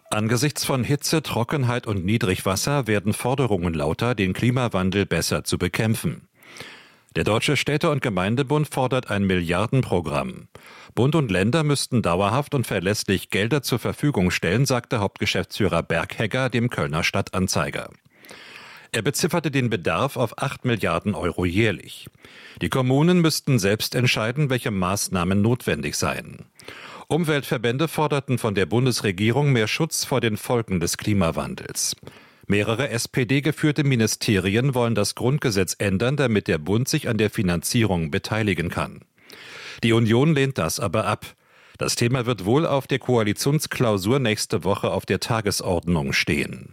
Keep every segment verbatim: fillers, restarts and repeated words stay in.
Angesichts von Hitze, Trockenheit und Niedrigwasser werden Forderungen lauter, den Klimawandel besser zu bekämpfen. Der Deutsche Städte- und Gemeindebund fordert ein Milliardenprogramm. Bund und Länder müssten dauerhaft und verlässlich Gelder zur Verfügung stellen, sagte Hauptgeschäftsführer Berghegger dem Kölner Stadtanzeiger. Er bezifferte den Bedarf auf acht Milliarden Euro jährlich. Die Kommunen müssten selbst entscheiden, welche Maßnahmen notwendig seien. Umweltverbände forderten von der Bundesregierung mehr Schutz vor den Folgen des Klimawandels. Mehrere S P D-geführte Ministerien wollen das Grundgesetz ändern, damit der Bund sich an der Finanzierung beteiligen kann. Die Union lehnt das aber ab. Das Thema wird wohl auf der Koalitionsklausur nächste Woche auf der Tagesordnung stehen.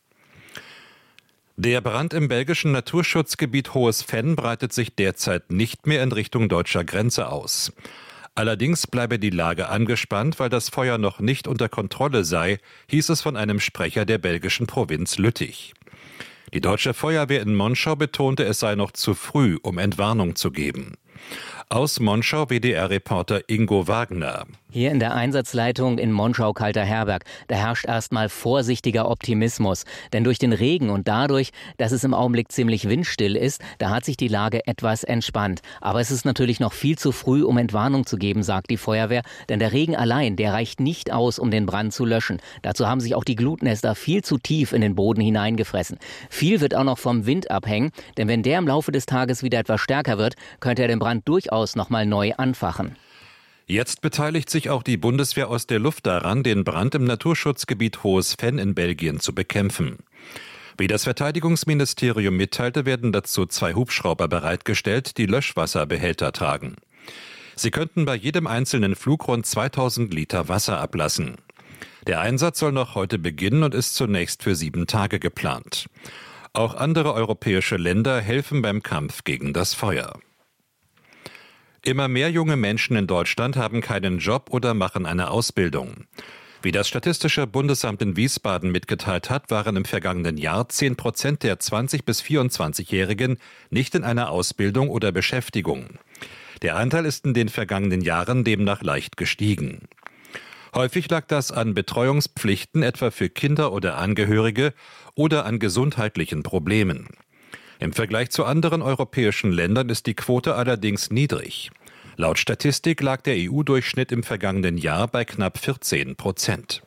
Der Brand im belgischen Naturschutzgebiet Hohes Venn breitet sich derzeit nicht mehr in Richtung deutscher Grenze aus. Allerdings bleibe die Lage angespannt, weil das Feuer noch nicht unter Kontrolle sei, hieß es von einem Sprecher der belgischen Provinz Lüttich. Die deutsche Feuerwehr in Monschau betonte, es sei noch zu früh, um Entwarnung zu geben. Aus Monschau W D R-Reporter Ingo Wagner. Hier in der Einsatzleitung in Monschau-Kalter-Herberg, da herrscht erstmal vorsichtiger Optimismus. Denn durch den Regen und dadurch, dass es im Augenblick ziemlich windstill ist, da hat sich die Lage etwas entspannt. Aber es ist natürlich noch viel zu früh, um Entwarnung zu geben, sagt die Feuerwehr. Denn der Regen allein, der reicht nicht aus, um den Brand zu löschen. Dazu haben sich auch die Glutnester viel zu tief in den Boden hineingefressen. Viel wird auch noch vom Wind abhängen, denn wenn der im Laufe des Tages wieder etwas stärker wird, könnte er den Brand durchaus nochmal neu anfachen. Jetzt beteiligt sich auch die Bundeswehr aus der Luft daran, den Brand im Naturschutzgebiet Hohes Venn in Belgien zu bekämpfen. Wie das Verteidigungsministerium mitteilte, werden dazu zwei Hubschrauber bereitgestellt, die Löschwasserbehälter tragen. Sie könnten bei jedem einzelnen Flug rund zweitausend Liter Wasser ablassen. Der Einsatz soll noch heute beginnen und ist zunächst für sieben Tage geplant. Auch andere europäische Länder helfen beim Kampf gegen das Feuer. Immer mehr junge Menschen in Deutschland haben keinen Job oder machen eine Ausbildung. Wie das Statistische Bundesamt in Wiesbaden mitgeteilt hat, waren im vergangenen Jahr zehn Prozent der zwanzig- bis vierundzwanzigjährigen nicht in einer Ausbildung oder Beschäftigung. Der Anteil ist in den vergangenen Jahren demnach leicht gestiegen. Häufig lag das an Betreuungspflichten, etwa für Kinder oder Angehörige, oder an gesundheitlichen Problemen. Im Vergleich zu anderen europäischen Ländern ist die Quote allerdings niedrig. Laut Statistik lag der E U-Durchschnitt im vergangenen Jahr bei knapp vierzehn Prozent.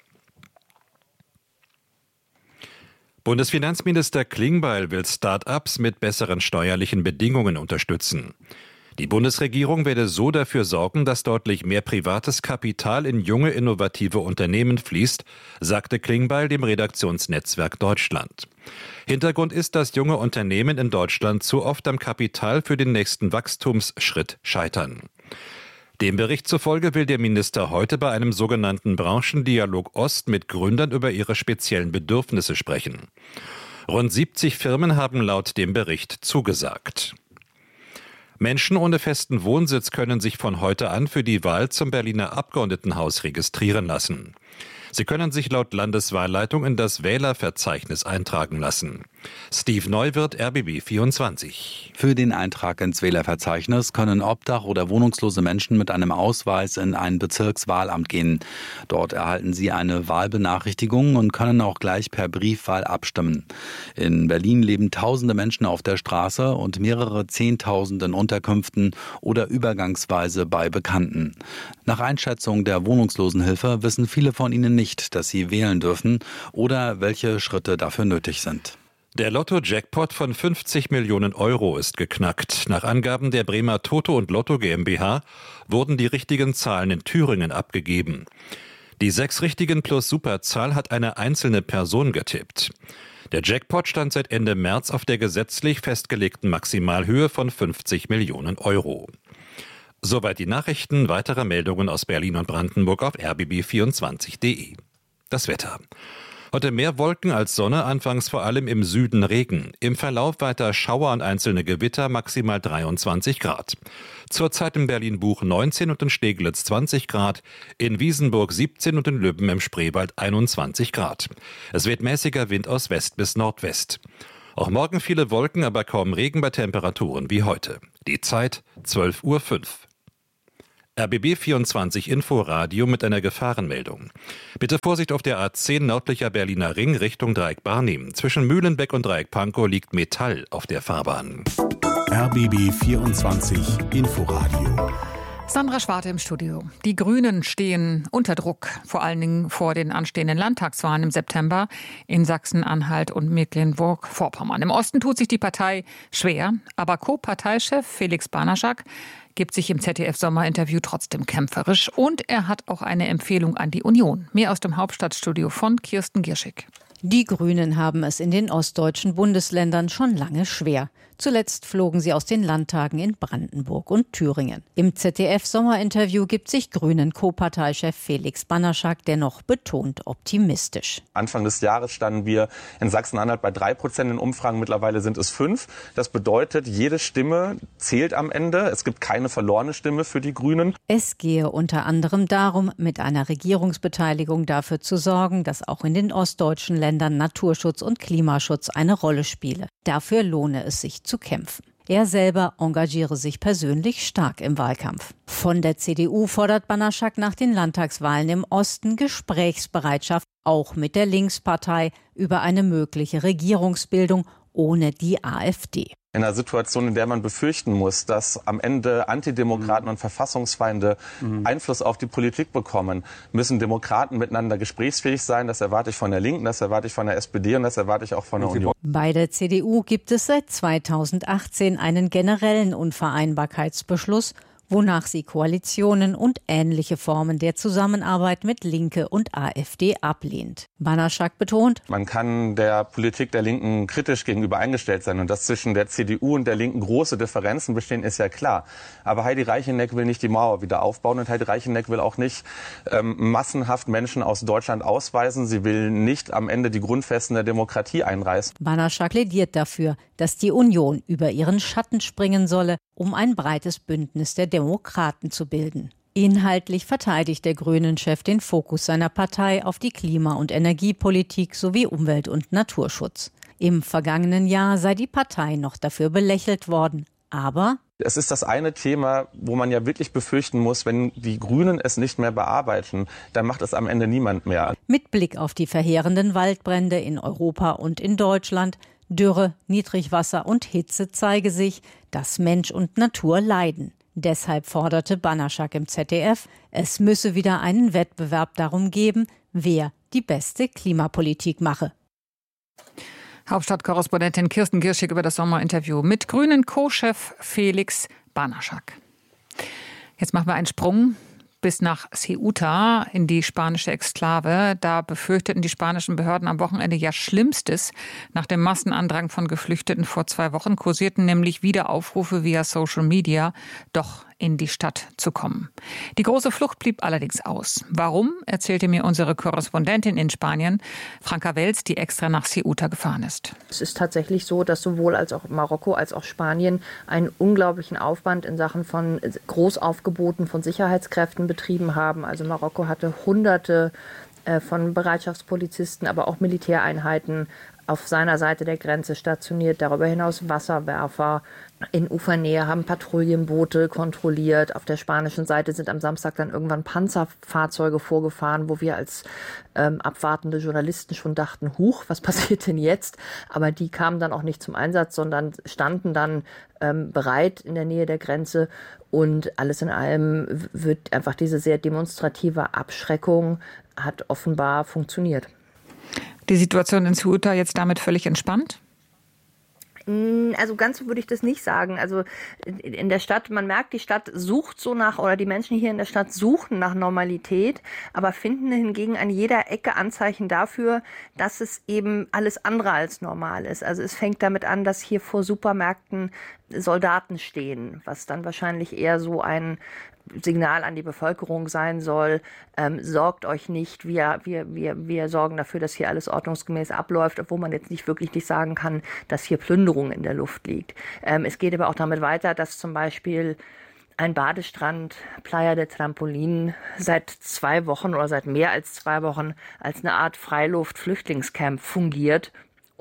Bundesfinanzminister Klingbeil will Start-ups mit besseren steuerlichen Bedingungen unterstützen. Die Bundesregierung werde so dafür sorgen, dass deutlich mehr privates Kapital in junge, innovative Unternehmen fließt, sagte Klingbeil dem Redaktionsnetzwerk Deutschland. Hintergrund ist, dass junge Unternehmen in Deutschland zu oft am Kapital für den nächsten Wachstumsschritt scheitern. Dem Bericht zufolge will der Minister heute bei einem sogenannten Branchendialog Ost mit Gründern über ihre speziellen Bedürfnisse sprechen. Rund siebzig Firmen haben laut dem Bericht zugesagt. Menschen ohne festen Wohnsitz können sich von heute an für die Wahl zum Berliner Abgeordnetenhaus registrieren lassen. Sie können sich laut Landeswahlleitung in das Wählerverzeichnis eintragen lassen. Steve Neuwirth, R B B vierundzwanzig. Für den Eintrag ins Wählerverzeichnis können Obdach- oder wohnungslose Menschen mit einem Ausweis in ein Bezirkswahlamt gehen. Dort erhalten sie eine Wahlbenachrichtigung und können auch gleich per Briefwahl abstimmen. In Berlin leben tausende Menschen auf der Straße und mehrere Zehntausend in Unterkünften oder übergangsweise bei Bekannten. Nach Einschätzung der Wohnungslosenhilfe wissen viele von ihnen nicht, dass sie wählen dürfen oder welche Schritte dafür nötig sind. Der Lotto-Jackpot von fünfzig Millionen Euro ist geknackt. Nach Angaben der Bremer Toto und Lotto GmbH wurden die richtigen Zahlen in Thüringen abgegeben. Die sechs richtigen plus Superzahl hat eine einzelne Person getippt. Der Jackpot stand seit Ende März auf der gesetzlich festgelegten Maximalhöhe von fünfzig Millionen Euro. Soweit die Nachrichten. Weitere Meldungen aus Berlin und Brandenburg auf r b b vierundzwanzig punkt d e. Das Wetter. Heute mehr Wolken als Sonne, anfangs vor allem im Süden Regen. Im Verlauf weiter Schauer und einzelne Gewitter, maximal dreiundzwanzig Grad. Zurzeit in Berlin-Buch neunzehn und in Steglitz zwanzig Grad, in Wiesenburg siebzehn und in Lübben im Spreewald einundzwanzig Grad. Es wird mäßiger Wind aus West bis Nordwest. Auch morgen viele Wolken, aber kaum Regen bei Temperaturen wie heute. Die Zeit zwölf Uhr fünf. R B B vierundzwanzig Inforadio mit einer Gefahrenmeldung. Bitte Vorsicht auf der A zehn nördlicher Berliner Ring Richtung Dreieck Barnim. Zwischen Mühlenbeck und Dreieck Pankow liegt Metall auf der Fahrbahn. R B B vierundzwanzig Inforadio. Sandra Schwarte im Studio. Die Grünen stehen unter Druck, vor allen Dingen vor den anstehenden Landtagswahlen im September in Sachsen-Anhalt und Mecklenburg-Vorpommern. Im Osten tut sich die Partei schwer, aber Co-Parteichef Felix Banaschak gibt sich im Z D F-Sommerinterview trotzdem kämpferisch. Und er hat auch eine Empfehlung an die Union. Mehr aus dem Hauptstadtstudio von Kirsten Gierschig. Die Grünen haben es in den ostdeutschen Bundesländern schon lange schwer. Zuletzt flogen sie aus den Landtagen in Brandenburg und Thüringen. Im Z D F-Sommerinterview gibt sich Grünen-Co-Parteichef Felix Banaschak dennoch betont optimistisch. Anfang des Jahres standen wir in Sachsen-Anhalt bei drei Prozent in Umfragen. Mittlerweile sind es fünf. Das bedeutet, jede Stimme zählt am Ende. Es gibt keine verlorene Stimme für die Grünen. Es gehe unter anderem darum, mit einer Regierungsbeteiligung dafür zu sorgen, dass auch in den ostdeutschen Ländern Naturschutz und Klimaschutz eine Rolle spiele. Dafür lohne es sich zu kämpfen. Er selber engagiere sich persönlich stark im Wahlkampf. Von der C D U fordert Banaschak nach den Landtagswahlen im Osten Gesprächsbereitschaft, auch mit der Linkspartei, über eine mögliche Regierungsbildung ohne die AfD. In einer Situation, in der man befürchten muss, dass am Ende Antidemokraten und Verfassungsfeinde mhm. Einfluss auf die Politik bekommen, müssen Demokraten miteinander gesprächsfähig sein. Das erwarte ich von der Linken, das erwarte ich von der S P D und das erwarte ich auch von der Union. Bei der C D U gibt es seit zweitausendachtzehn einen generellen Unvereinbarkeitsbeschluss, wonach sie Koalitionen und ähnliche Formen der Zusammenarbeit mit Linke und AfD ablehnt. Banaschak betont: Man kann der Politik der Linken kritisch gegenüber eingestellt sein und dass zwischen der C D U und der Linken große Differenzen bestehen, ist ja klar. Aber Heidi Reicheneck will nicht die Mauer wieder aufbauen und Heidi Reicheneck will auch nicht ähm, massenhaft Menschen aus Deutschland ausweisen. Sie will nicht am Ende die Grundfesten der Demokratie einreißen. Banaschak plädiert dafür, dass die Union über ihren Schatten springen solle, um ein breites Bündnis der Demokraten zu bilden. Inhaltlich verteidigt der Grünen-Chef den Fokus seiner Partei auf die Klima- und Energiepolitik sowie Umwelt- und Naturschutz. Im vergangenen Jahr sei die Partei noch dafür belächelt worden. Aber es ist das eine Thema, wo man ja wirklich befürchten muss, wenn die Grünen es nicht mehr bearbeiten, dann macht es am Ende niemand mehr. Mit Blick auf die verheerenden Waldbrände in Europa und in Deutschland, Dürre, Niedrigwasser und Hitze zeige sich, dass Mensch und Natur leiden. Deshalb forderte Banaschak im Z D F, es müsse wieder einen Wettbewerb darum geben, wer die beste Klimapolitik mache. Hauptstadtkorrespondentin Kirsten Gierschig über das Sommerinterview mit Grünen-Co-Chef Felix Banaschak. Jetzt machen wir einen Sprung bis nach Ceuta in die spanische Exklave. Da befürchteten die spanischen Behörden am Wochenende ja Schlimmstes. Nach dem Massenandrang von Geflüchteten vor zwei Wochen kursierten nämlich wieder Aufrufe via Social Media, doch in die Stadt zu kommen. Die große Flucht blieb allerdings aus. Warum, erzählte mir unsere Korrespondentin in Spanien, Franka Welz, die extra nach Ceuta gefahren ist. Es ist tatsächlich so, dass sowohl als auch Marokko als auch Spanien einen unglaublichen Aufwand in Sachen von Großaufgeboten von Sicherheitskräften betrieben haben. Also Marokko hatte Hunderte von Bereitschaftspolizisten, aber auch Militäreinheiten auf seiner Seite der Grenze stationiert. Darüber hinaus Wasserwerfer in Ufernähe, haben Patrouillenboote kontrolliert. Auf der spanischen Seite sind am Samstag dann irgendwann Panzerfahrzeuge vorgefahren, wo wir als ähm, abwartende Journalisten schon dachten, huch, was passiert denn jetzt? Aber die kamen dann auch nicht zum Einsatz, sondern standen dann ähm, bereit in der Nähe der Grenze. Und alles in allem wird einfach diese sehr demonstrative Abschreckung hat offenbar funktioniert. Die Situation in Ceuta jetzt damit völlig entspannt? Also ganz so würde ich das nicht sagen. Also in der Stadt, man merkt, die Stadt sucht so nach, oder die Menschen hier in der Stadt suchen nach Normalität, aber finden hingegen an jeder Ecke Anzeichen dafür, dass es eben alles andere als normal ist. Also es fängt damit an, dass hier vor Supermärkten Soldaten stehen, was dann wahrscheinlich eher so ein Signal an die Bevölkerung sein soll, ähm, sorgt euch nicht, wir, wir, wir, wir sorgen dafür, dass hier alles ordnungsgemäß abläuft, obwohl man jetzt nicht wirklich nicht sagen kann, dass hier Plünderung in der Luft liegt. Ähm, es geht aber auch damit weiter, dass zum Beispiel ein Badestrand, Playa de Trampolín, seit zwei Wochen oder seit mehr als zwei Wochen als eine Art Freiluft-Flüchtlingscamp fungiert.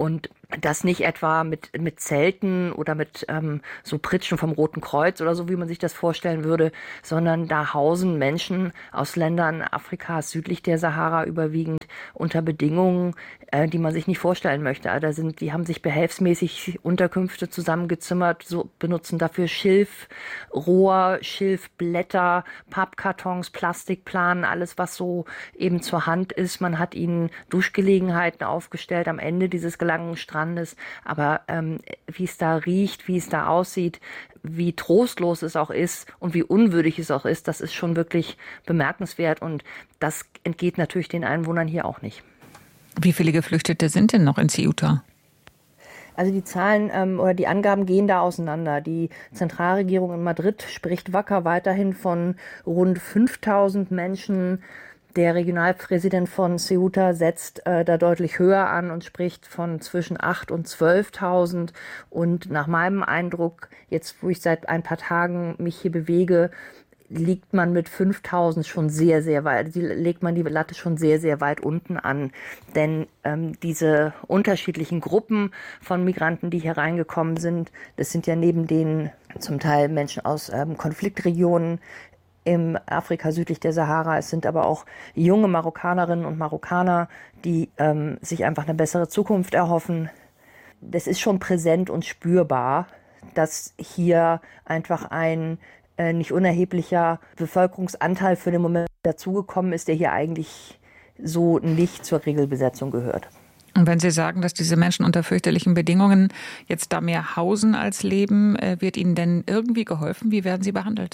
Und das nicht etwa mit, mit Zelten oder mit ähm, so Pritschen vom Roten Kreuz oder so, wie man sich das vorstellen würde, sondern da hausen Menschen aus Ländern Afrikas südlich der Sahara überwiegend unter Bedingungen, äh, die man sich nicht vorstellen möchte. Also da sind, die haben sich behelfsmäßig Unterkünfte zusammengezimmert, so benutzen dafür Schilfrohr, Schilfblätter, Pappkartons, Plastikplanen, alles was so eben zur Hand ist. Man hat ihnen Duschgelegenheiten aufgestellt am Ende dieses langen Strandes. Aber ähm, wie es da riecht, wie es da aussieht, wie trostlos es auch ist und wie unwürdig es auch ist, das ist schon wirklich bemerkenswert. Und das entgeht natürlich den Einwohnern hier auch nicht. Wie viele Geflüchtete sind denn noch in Ceuta? Also die Zahlen ähm, oder die Angaben gehen da auseinander. Die Zentralregierung in Madrid spricht wacker weiterhin von rund fünftausend Menschen. Der Regionalpräsident von Ceuta setzt äh, da deutlich höher an und spricht von zwischen achttausend und zwölftausend. Und nach meinem Eindruck, jetzt wo ich seit ein paar Tagen mich hier bewege, liegt man mit fünftausend schon sehr, sehr weit, legt man die Latte schon sehr, sehr weit unten an. Denn ähm, diese unterschiedlichen Gruppen von Migranten, die hier reingekommen sind, das sind ja neben denen zum Teil Menschen aus ähm, Konfliktregionen, im Afrika südlich der Sahara. Es sind aber auch junge Marokkanerinnen und Marokkaner, die ähm, sich einfach eine bessere Zukunft erhoffen. Das ist schon präsent und spürbar, dass hier einfach ein äh, nicht unerheblicher Bevölkerungsanteil für den Moment dazugekommen ist, der hier eigentlich so nicht zur Regelbesetzung gehört. Und wenn Sie sagen, dass diese Menschen unter fürchterlichen Bedingungen jetzt da mehr hausen als leben, äh, wird Ihnen denn irgendwie geholfen? Wie werden sie behandelt?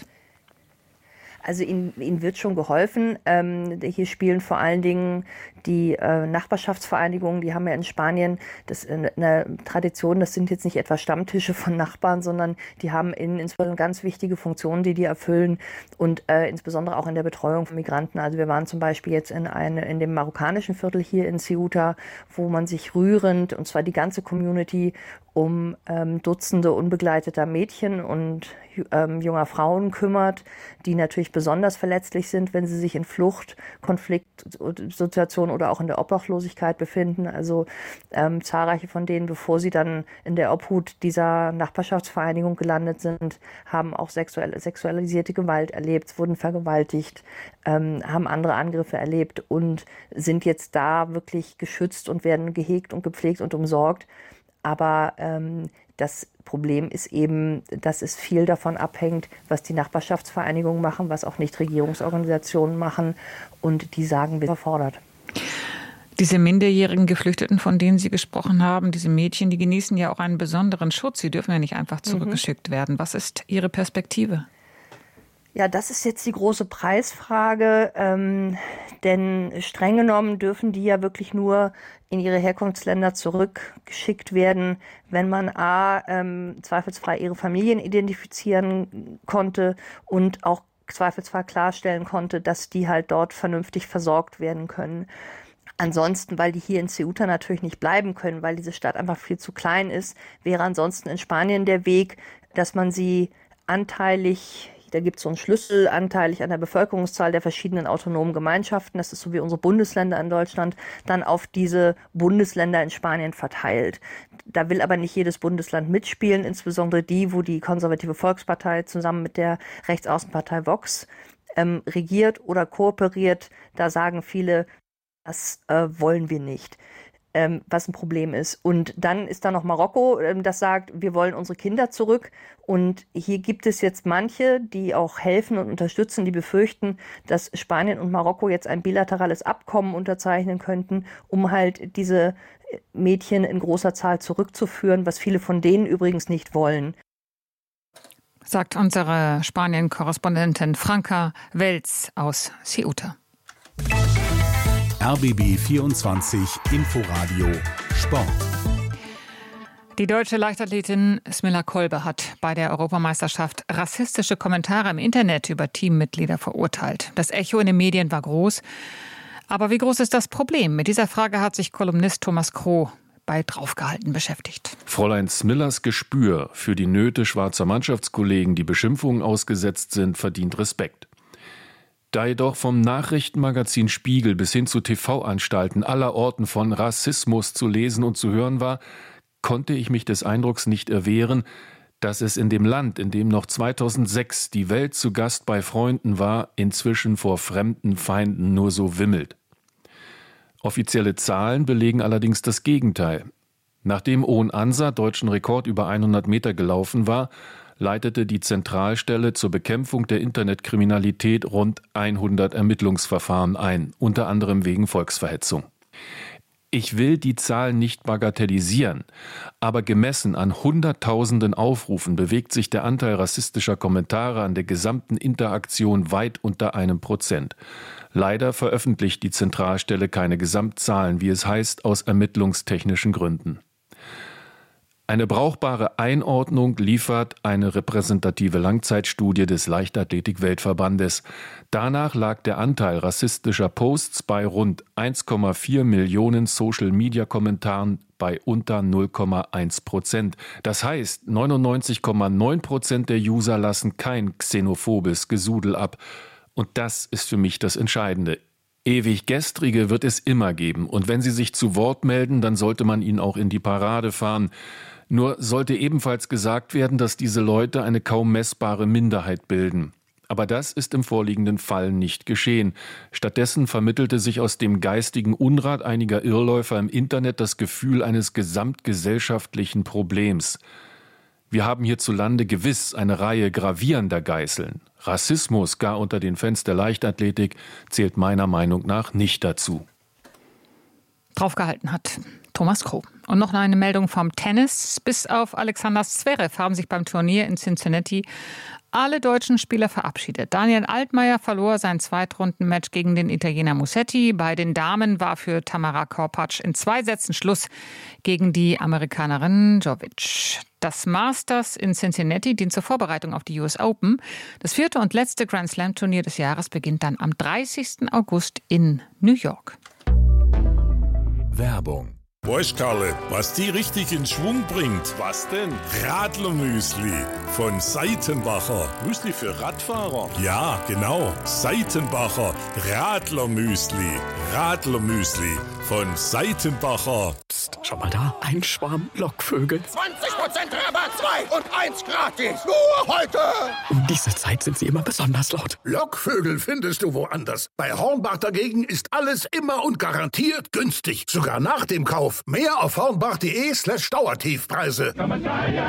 Also ihnen, ihnen wird schon geholfen. Ähm, hier spielen vor allen Dingen die äh, Nachbarschaftsvereinigungen, die haben ja in Spanien das äh, eine Tradition, das sind jetzt nicht etwa Stammtische von Nachbarn, sondern die haben in, insbesondere ganz wichtige Funktionen, die die erfüllen und äh, insbesondere auch in der Betreuung von Migranten. Also wir waren zum Beispiel jetzt in, eine, in dem marokkanischen Viertel hier in Ceuta, wo man sich rührend, und zwar die ganze Community, um ähm, Dutzende unbegleiteter Mädchen und ähm, junger Frauen kümmert, die natürlich besonders verletzlich sind, wenn sie sich in Flucht, Konfliktsituationen oder auch in der Obdachlosigkeit befinden. Also ähm, zahlreiche von denen, bevor sie dann in der Obhut dieser Nachbarschaftsvereinigung gelandet sind, haben auch sexuell, sexualisierte Gewalt erlebt, wurden vergewaltigt, ähm, haben andere Angriffe erlebt und sind jetzt da wirklich geschützt und werden gehegt und gepflegt und umsorgt. Aber ähm, das Problem ist eben, dass es viel davon abhängt, was die Nachbarschaftsvereinigungen machen, was auch Nichtregierungsorganisationen machen. Und die sagen, wir sind überfordert. Diese minderjährigen Geflüchteten, von denen Sie gesprochen haben, diese Mädchen, die genießen ja auch einen besonderen Schutz. Sie dürfen ja nicht einfach zurückgeschickt mhm. werden. Was ist Ihre Perspektive? Ja, das ist jetzt die große Preisfrage, ähm, denn streng genommen dürfen die ja wirklich nur in ihre Herkunftsländer zurückgeschickt werden, wenn man a. Ähm, zweifelsfrei ihre Familien identifizieren konnte und auch zweifelsfrei klarstellen konnte, dass die halt dort vernünftig versorgt werden können. Ansonsten, weil die hier in Ceuta natürlich nicht bleiben können, weil diese Stadt einfach viel zu klein ist, wäre ansonsten in Spanien der Weg, dass man sie anteilig, da gibt es so einen Schlüssel, anteilig an der Bevölkerungszahl der verschiedenen autonomen Gemeinschaften, das ist so wie unsere Bundesländer in Deutschland, dann auf diese Bundesländer in Spanien verteilt. Da will aber nicht jedes Bundesland mitspielen, insbesondere die, wo die konservative Volkspartei zusammen mit der Rechtsaußenpartei Vox ähm, regiert oder kooperiert. Da sagen viele, das äh, wollen wir nicht. Ähm, was ein Problem ist. Und dann ist da noch Marokko, ähm, das sagt, wir wollen unsere Kinder zurück. Und hier gibt es jetzt manche, die auch helfen und unterstützen, die befürchten, dass Spanien und Marokko jetzt ein bilaterales Abkommen unterzeichnen könnten, um halt diese Mädchen in großer Zahl zurückzuführen, was viele von denen übrigens nicht wollen. Sagt unsere Spanien-Korrespondentin Franka Welz aus Ceuta. R B B vierundzwanzig Inforadio Sport. Die deutsche Leichtathletin Smilla Kolbe hat bei der Europameisterschaft rassistische Kommentare im Internet über Teammitglieder verurteilt. Das Echo in den Medien war groß. Aber wie groß ist das Problem? Mit dieser Frage hat sich Kolumnist Thomas Kroh bei Draufgehalten beschäftigt. Fräulein Smillers Gespür für die Nöte schwarzer Mannschaftskollegen, die Beschimpfungen ausgesetzt sind, verdient Respekt. Da jedoch vom Nachrichtenmagazin Spiegel bis hin zu T V-Anstalten aller Orten von Rassismus zu lesen und zu hören war, konnte ich mich des Eindrucks nicht erwehren, dass es in dem Land, in dem noch zweitausendsechs die Welt zu Gast bei Freunden war, inzwischen vor fremden Feinden nur so wimmelt. Offizielle Zahlen belegen allerdings das Gegenteil. Nachdem Oon Ansa deutschen Rekord über hundert Meter gelaufen war, leitete die Zentralstelle zur Bekämpfung der Internetkriminalität rund hundert Ermittlungsverfahren ein, unter anderem wegen Volksverhetzung. Ich will die Zahlen nicht bagatellisieren, aber gemessen an Hunderttausenden Aufrufen bewegt sich der Anteil rassistischer Kommentare an der gesamten Interaktion weit unter einem Prozent. Leider veröffentlicht die Zentralstelle keine Gesamtzahlen, wie es heißt, aus ermittlungstechnischen Gründen. Eine brauchbare Einordnung liefert eine repräsentative Langzeitstudie des Leichtathletik-Weltverbandes. Danach lag der Anteil rassistischer Posts bei rund eins Komma vier Millionen Social-Media-Kommentaren bei unter null Komma eins Prozent. Das heißt, neunundneunzig Komma neun Prozent der User lassen kein xenophobes Gesudel ab. Und das ist für mich das Entscheidende. Ewig Gestrige wird es immer geben. Und wenn sie sich zu Wort melden, dann sollte man ihnen auch in die Parade fahren. Nur sollte ebenfalls gesagt werden, dass diese Leute eine kaum messbare Minderheit bilden. Aber das ist im vorliegenden Fall nicht geschehen. Stattdessen vermittelte sich aus dem geistigen Unrat einiger Irrläufer im Internet das Gefühl eines gesamtgesellschaftlichen Problems. Wir haben hierzulande gewiss eine Reihe gravierender Geißeln. Rassismus, gar unter den Fans der Leichtathletik, zählt meiner Meinung nach nicht dazu. Draufgehalten hat Thomas Kroh. Und noch eine Meldung vom Tennis. Bis auf Alexander Zverev haben sich beim Turnier in Cincinnati alle deutschen Spieler verabschiedet. Daniel Altmaier verlor sein Zweitrundenmatch gegen den Italiener Musetti. Bei den Damen war für Tamara Korpatsch in zwei Sätzen Schluss gegen die Amerikanerin Jovic. Das Masters in Cincinnati dient zur Vorbereitung auf die U S Open. Das vierte und letzte Grand-Slam-Turnier des Jahres beginnt dann am dreißigsten August in New York. Werbung. Weißt, Karle, was die richtig in Schwung bringt? Was denn? Radlermüsli von Seitenbacher. Müsli für Radfahrer? Ja, genau. Seitenbacher Radlermüsli. Radlermüsli von Seitenbacher. Psst, schau mal da. Ein Schwarm Lockvögel. zwanzig Prozent Rabatt, zwei und eins gratis. Nur heute. Um diese Zeit sind sie immer besonders laut. Lockvögel findest du woanders. Bei Hornbach dagegen ist alles immer und garantiert günstig. Sogar nach dem Kauf. Mehr auf hornbach.de slash Dauertiefpreise.